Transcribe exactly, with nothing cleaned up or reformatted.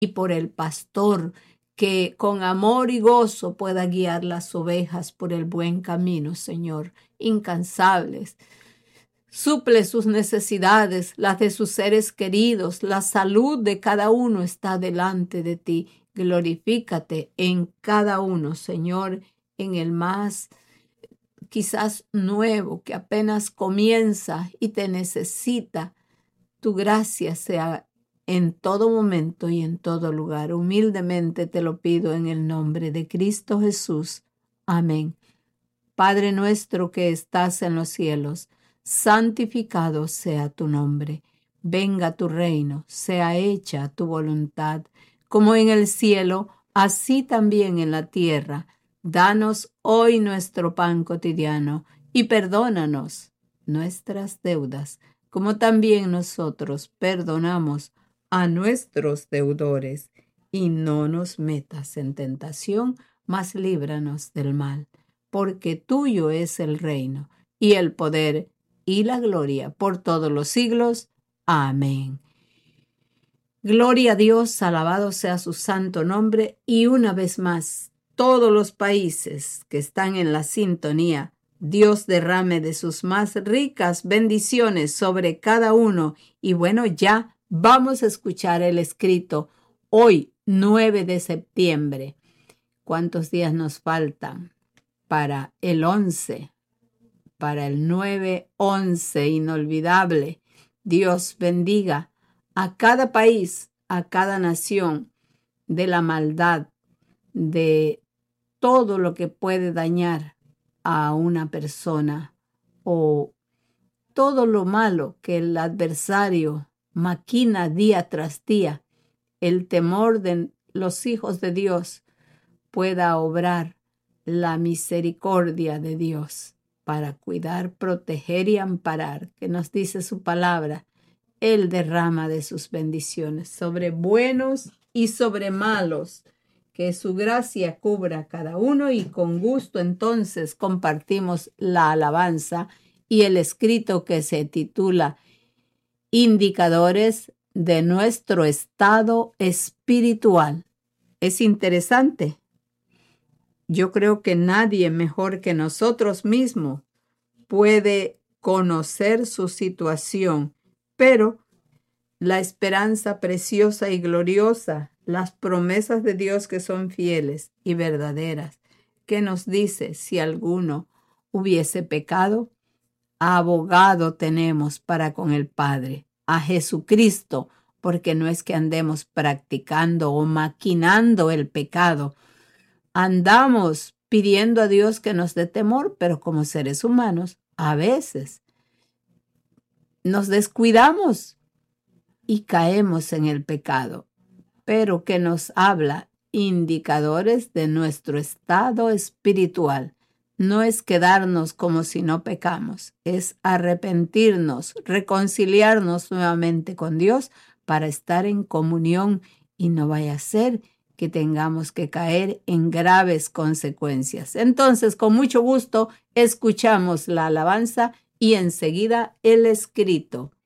y por el pastor que con amor y gozo pueda guiar las ovejas por el buen camino, Señor, incansables. Suple sus necesidades, las de sus seres queridos, la salud de cada uno está delante de ti. Glorifícate en cada uno, Señor, en el más quizás nuevo que apenas comienza y te necesita. Tu gracia sea en todo momento y en todo lugar. Humildemente te lo pido en el nombre de Cristo Jesús. Amén. Padre nuestro que estás en los cielos, santificado sea tu nombre. Venga tu reino, sea hecha tu voluntad, como en el cielo, así también en la tierra. Danos hoy nuestro pan cotidiano y perdónanos nuestras deudas, como también nosotros perdonamos a nuestros deudores. Y no nos metas en tentación, mas líbranos del mal, porque tuyo es el reino, y el poder, y la gloria, por todos los siglos. Amén. Gloria a Dios, alabado sea su santo nombre, y una vez más, todos los países que están en la sintonía, Dios derrame de sus más ricas bendiciones sobre cada uno. Y bueno, ya vamos a escuchar el escrito hoy, nueve de septiembre. ¿Cuántos días nos faltan para el once? Para el nueve once, inolvidable. Dios bendiga a cada país, a cada nación, de la maldad, de todo lo que puede dañar a una persona o todo lo malo que el adversario maquina día tras día. El temor de los hijos de Dios pueda obrar la misericordia de Dios para cuidar, proteger y amparar, que nos dice su palabra. Él derrama de sus bendiciones sobre buenos y sobre malos, que su gracia cubra a cada uno. Y con gusto entonces compartimos la alabanza y el escrito que se titula Indicadores de nuestro estado espiritual. Es interesante. Yo creo que nadie mejor que nosotros mismos puede conocer su situación, pero la esperanza preciosa y gloriosa, las promesas de Dios que son fieles y verdaderas, que nos dice: si alguno hubiese pecado, abogado tenemos para con el Padre, a Jesucristo, porque no es que andemos practicando o maquinando el pecado. Andamos pidiendo a Dios que nos dé temor, pero como seres humanos, a veces nos descuidamos y caemos en el pecado. Pero que nos habla indicadores de nuestro estado espiritual. No es quedarnos como si no pecamos, es arrepentirnos, reconciliarnos nuevamente con Dios para estar en comunión y no vaya a ser que tengamos que caer en graves consecuencias. Entonces, con mucho gusto, escuchamos la alabanza y enseguida el escrito.